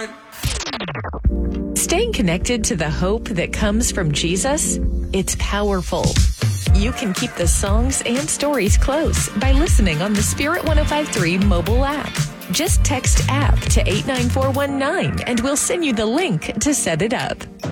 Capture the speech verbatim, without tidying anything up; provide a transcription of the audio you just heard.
Staying connected to the hope that comes from Jesus, it's powerful. You can keep the songs and stories close by listening on the Spirit one oh five point three mobile app. Just text app to eight nine four one nine and we'll send you the link to set it up.